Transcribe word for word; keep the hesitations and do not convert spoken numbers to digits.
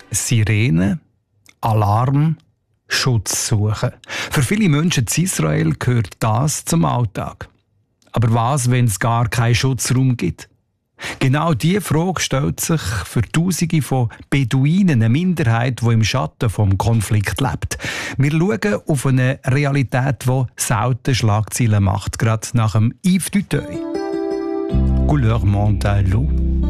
Sirene, Alarm, Schutz suchen. Für viele Menschen in Israel gehört das zum Alltag. Aber was, wenn es gar keinen Schutzraum gibt? Genau diese Frage stellt sich für Tausende von Beduinen, eine Minderheit, die im Schatten des Konflikts lebt. Wir schauen auf eine Realität, die selten Schlagzeilen macht, gerade nach dem Yves Duteil. Couleur Montalou.